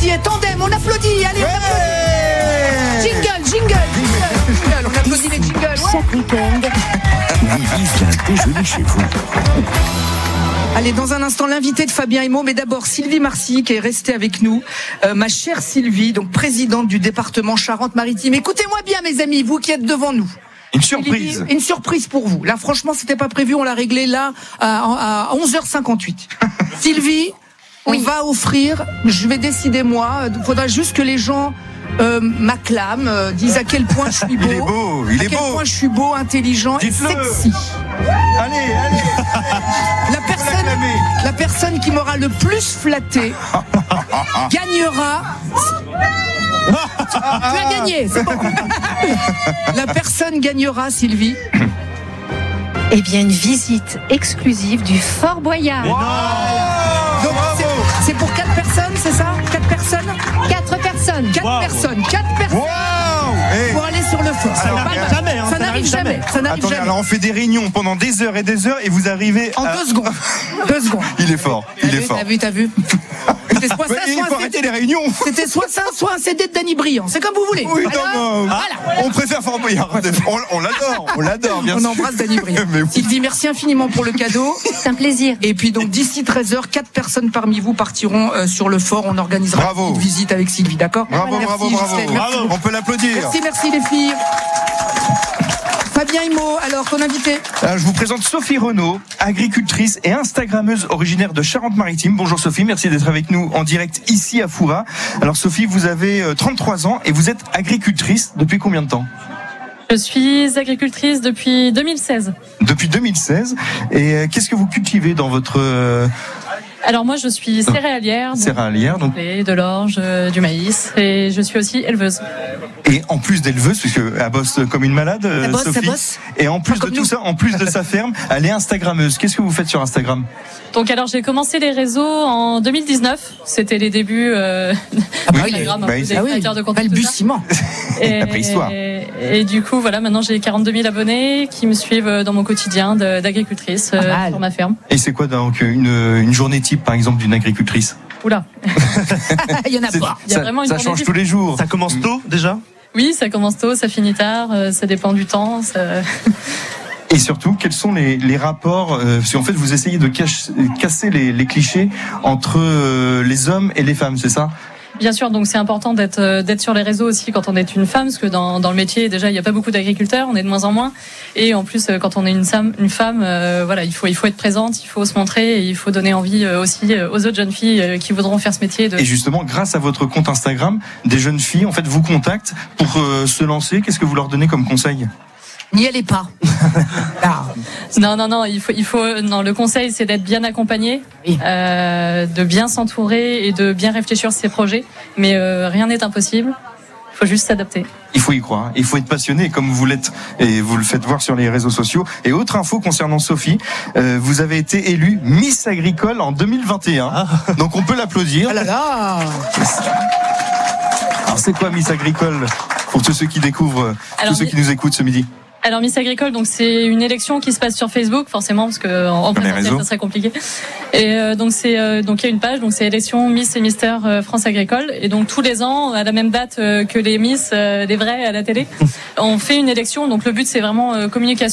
applaudit, tandem, on applaudit, allez, on applaudit. Jingle. On applaudit les jingles. Chaque week-end, Midi vient déjeuner chez vous. Allez, dans un instant, l'invité de Fabien Imot, mais d'abord Sylvie Marcy qui est restée avec nous. Ma chère Sylvie, donc présidente du département Charente-Maritime. Écoutez-moi bien, mes amis, vous qui êtes devant nous. Une surprise. Une surprise pour vous. Là, franchement, c'était pas prévu, on l'a réglé là à 11h58. Sylvie, on va offrir, je vais décider moi, il faudra juste que les gens m'acclament, disent à quel point je suis beau. Il est à quel beau. point je suis beau, intelligent et Dites-le. sexy. Allez. La personne qui m'aura le plus flatté gagnera. Tu as gagné, c'est bon. La personne gagnera, Sylvie. eh bien, une visite exclusive du Fort Boyard. Donc c'est pour 4 personnes, c'est ça? 4 personnes? 4 personnes. 4 personnes. 4 personnes. Wow. Pour aller sur le fort. Ça n'arrive jamais, hein, Ça n'arrive jamais. Ça n'arrive Attendez, jamais. alors on fait des réunions pendant des heures et vous arrivez En 2 secondes. 2 secondes. Il est fort. T'as vu. C'était soit ça, Il soit faut un arrêter CD. les réunions. C'était soit ça, soit un CD de Danny Briand. C'est comme vous voulez. Oui, Alors, non, on préfère Fort Boyard. On l'adore, bien on sûr. embrasse Danny Briand. Mais oui. Sylvie, merci infiniment pour le cadeau. C'est un plaisir. Et puis donc d'ici 13h, 4 personnes parmi vous partiront sur le fort. On organisera Bravo. une petite visite avec Sylvie, d'accord? Bravo. Gisèle, merci. On peut l'applaudir. Merci les filles. Fabien Imot, alors ton invité. Alors, je vous présente Sophie Renaud, agricultrice et instagrammeuse originaire de Charente-Maritime. Bonjour Sophie, merci d'être avec nous en direct ici à Fouras. Alors Sophie, vous avez 33 ans et vous êtes agricultrice depuis combien de temps? Je suis agricultrice depuis 2016. Depuis 2016. Et qu'est-ce que vous cultivez dans votre Alors moi je suis céréalière, donc céréalière donc... de l'orge, du maïs, et je suis aussi éleveuse. Et en plus d'éleveuse, puisque elle bosse comme une malade, Sophie. Ça bosse. Et en plus Pas de comme tout nous. ça, en plus de sa ferme, elle est instagrammeuse. Qu'est-ce que vous faites sur Instagram? Donc alors j'ai commencé les réseaux en 2019, c'était les débuts d'Instagram, un peu des créateurs de contenu. Balbutiement. Et, La préhistoire. et du coup voilà, maintenant j'ai 42 000 abonnés qui me suivent dans mon quotidien d'agricultrice mal. sur ma ferme. Et c'est quoi donc une journée type, par exemple, d'une agricultrice? Oula, Il y en a pas. il y a vraiment une ça journée change type. tous les jours. Ça commence tôt déjà? Oui, ça commence tôt, ça finit tard, ça dépend du temps. Et surtout, quels sont les rapports parce qu'en fait, vous essayez de casser les clichés entre les hommes et les femmes, c'est ça? Bien sûr, donc c'est important d'être sur les réseaux aussi quand on est une femme, parce que dans le métier déjà il n'y a pas beaucoup d'agriculteurs, on est de moins en moins, et en plus quand on est une femme, voilà, il faut être présente, il faut se montrer, et il faut donner envie aussi aux autres jeunes filles qui voudront faire ce métier. Et justement, grâce à votre compte Instagram, des jeunes filles en fait vous contactent pour se lancer. Qu'est-ce que vous leur donnez comme conseil? N'y allez pas. Non, non, le conseil c'est d'être bien accompagné, Oui. de bien s'entourer et de bien réfléchir sur ses projets, mais rien n'est impossible. Il faut juste s'adapter. Il faut y croire, il faut être passionné comme vous l'êtes et vous le faites voir sur les réseaux sociaux. Et autre info concernant Sophie, vous avez été élue Miss Agricole en 2021. Donc on peut l'applaudir. Ah là là. Alors c'est quoi Miss Agricole pour tous ceux qui découvrent, Alors, tous ceux qui nous écoutent ce midi? Alors Miss Agricole, donc c'est une élection qui se passe sur Facebook, forcément, parce que en Comme les présentiel réseaux. ça serait compliqué. Et donc il y a une page, donc c'est élection Miss et Mister France Agricole, et donc tous les ans à la même date que les Miss, les vrais à la télé, on fait une élection. Donc le but c'est vraiment communication.